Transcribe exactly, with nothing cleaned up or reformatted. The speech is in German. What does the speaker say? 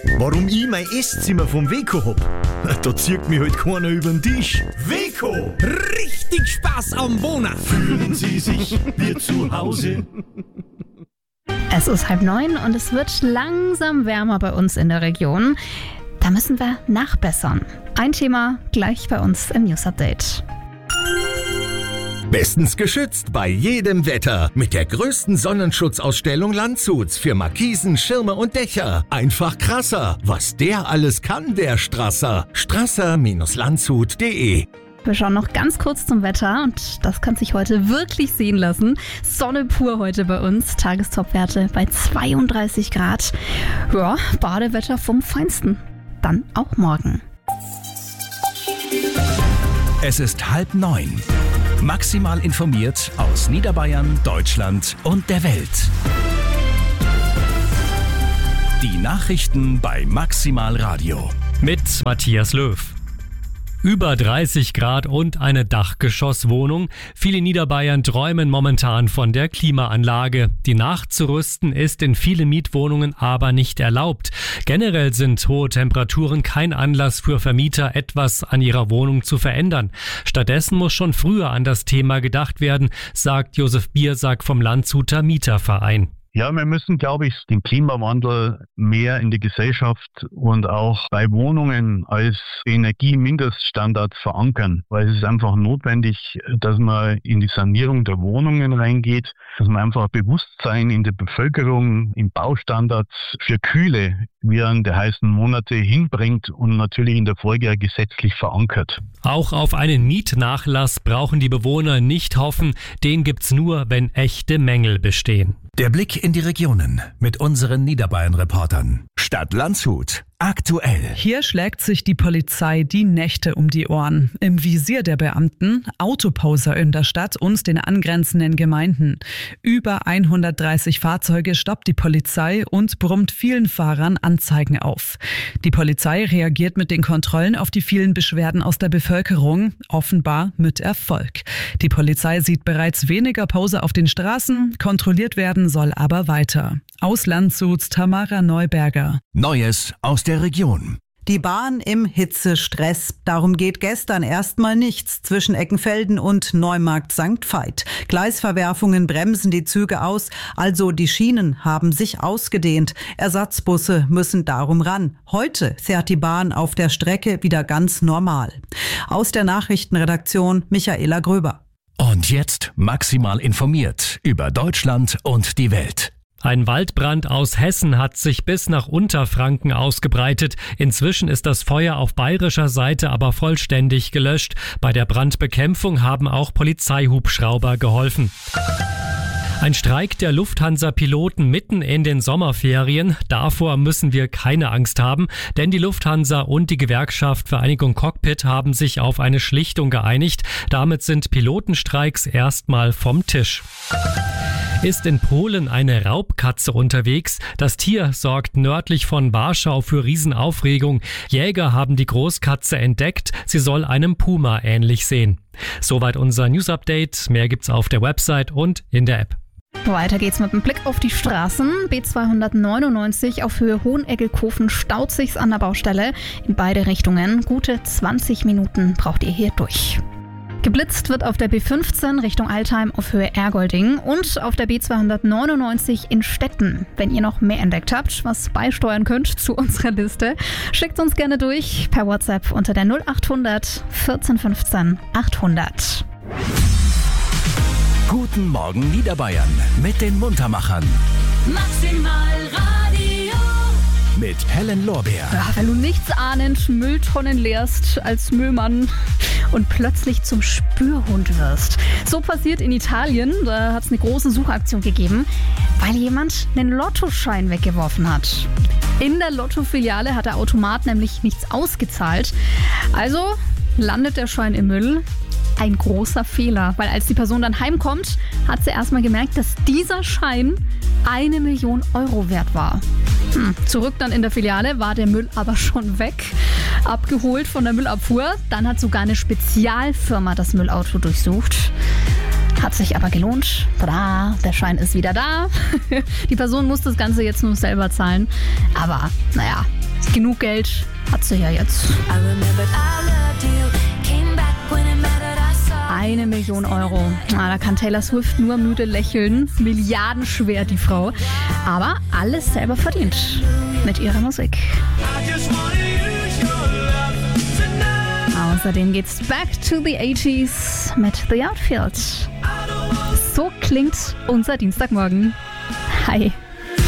Warum ich mein Esszimmer vom Weco hab? Da zieht mich halt keiner über den Tisch. Weco! Richtig Spaß am Wohnen! Fühlen Sie sich wie zu Hause? Es ist halb neun und es wird langsam wärmer bei uns in der Region. Da müssen wir nachbessern. Ein Thema gleich bei uns im News Update. Bestens geschützt bei jedem Wetter mit der größten Sonnenschutzausstellung Landshuts für Markisen, Schirme und Dächer. Einfach krasser, was der alles kann, der Strasser. strasser Bindestrich landshut punkt de. Wir schauen noch ganz kurz zum Wetter und das kann sich heute wirklich sehen lassen. Sonne pur heute bei uns, Tagestopwerte bei zweiunddreißig Grad. Ja, Badewetter vom Feinsten. Dann auch morgen. Es ist halb neun. Maximal informiert aus Niederbayern, Deutschland und der Welt. Die Nachrichten bei Maximal Radio. Mit Matthias Löw. Über dreißig Grad und eine Dachgeschosswohnung. Viele Niederbayern träumen momentan von der Klimaanlage. Die nachzurüsten ist in vielen Mietwohnungen aber nicht erlaubt. Generell sind hohe Temperaturen kein Anlass für Vermieter, etwas an ihrer Wohnung zu verändern. Stattdessen muss schon früher an das Thema gedacht werden, sagt Josef Biersack vom Landshuter Mieterverein. Ja, wir müssen, glaube ich, den Klimawandel mehr in die Gesellschaft und auch bei Wohnungen als Energiemindeststandards verankern, weil es ist einfach notwendig, dass man in die Sanierung der Wohnungen reingeht, dass man einfach Bewusstsein in der Bevölkerung, in Baustandards für Kühle während der heißen Monate hinbringt und natürlich in der Folge gesetzlich verankert. Auch auf einen Mietnachlass brauchen die Bewohner nicht hoffen, den gibt's nur, wenn echte Mängel bestehen. Der Blick in die Regionen mit unseren Niederbayern-Reportern. Stadt Landshut. Aktuell. Hier schlägt sich die Polizei die Nächte um die Ohren. Im Visier der Beamten Autoposer in der Stadt und den angrenzenden Gemeinden. Über hundertdreißig Fahrzeuge stoppt die Polizei und brummt vielen Fahrern Anzeigen auf. Die Polizei reagiert mit den Kontrollen auf die vielen Beschwerden aus der Bevölkerung, offenbar mit Erfolg. Die Polizei sieht bereits weniger Poser auf den Straßen, kontrolliert werden soll aber weiter. Aus Landshuts Tamara Neuberger. Neues aus der Region. Die Bahn im Hitzestress. Darum geht gestern erstmal nichts zwischen Eckenfelden und Neumarkt Sankt Veit. Gleisverwerfungen bremsen die Züge aus, also die Schienen haben sich ausgedehnt. Ersatzbusse müssen darum ran. Heute fährt die Bahn auf der Strecke wieder ganz normal. Aus der Nachrichtenredaktion Michaela Gröber. Und jetzt maximal informiert über Deutschland und die Welt. Ein Waldbrand aus Hessen hat sich bis nach Unterfranken ausgebreitet. Inzwischen ist das Feuer auf bayerischer Seite aber vollständig gelöscht. Bei der Brandbekämpfung haben auch Polizeihubschrauber geholfen. Ein Streik der Lufthansa-Piloten mitten in den Sommerferien. Davor müssen wir keine Angst haben, denn die Lufthansa und die Gewerkschaft Vereinigung Cockpit haben sich auf eine Schlichtung geeinigt. Damit sind Pilotenstreiks erstmal vom Tisch. Ist in Polen eine Raubkatze unterwegs. Das Tier sorgt nördlich von Warschau für Riesenaufregung. Jäger haben die Großkatze entdeckt. Sie soll einem Puma ähnlich sehen. Soweit unser News-Update. Mehr gibt's auf der Website und in der App. Weiter geht's mit dem Blick auf die Straßen. B zweihundertneunundneunzig auf Höhe Hoheneggelkofen staut sich's an der Baustelle. In beide Richtungen. Gute zwanzig Minuten braucht ihr hier durch. Geblitzt wird auf der B fünfzehn Richtung Altheim auf Höhe Ergolding und auf der B zweihundertneunundneunzig in Stetten. Wenn ihr noch mehr entdeckt habt, was beisteuern könnt zu unserer Liste, schickt uns gerne durch per WhatsApp unter der null achthundert vierzehn fünfzehn achthundert. Guten Morgen Niederbayern mit den Muntermachern. Maximal Radio. Mit Helen Lorbeer. Ja, wenn du nichts ahnend Mülltonnen leerst als Müllmann und plötzlich zum Spürhund wirst. So passiert in Italien, da hat es eine große Suchaktion gegeben, weil jemand einen Lottoschein weggeworfen hat. In der Lottofiliale hat der Automat nämlich nichts ausgezahlt. Also landet der Schein im Müll. Ein großer Fehler, weil als die Person dann heimkommt, hat sie erstmal gemerkt, dass dieser Schein eine Million Euro wert war. Hm, zurück dann in der Filiale war der Müll aber schon weg, abgeholt von der Müllabfuhr. Dann hat sogar eine Spezialfirma das Müllauto durchsucht. Hat sich aber gelohnt. Tada, der Schein ist wieder da. Die Person muss das Ganze jetzt nur selber zahlen. Aber naja, genug Geld hat sie ja jetzt. Eine Million Euro. Na, da kann Taylor Swift nur müde lächeln. Milliardenschwer, die Frau. Aber alles selber verdient mit ihrer Musik. Außerdem geht's back to the eighties mit The Outfield. So klingt unser Dienstagmorgen. Hi.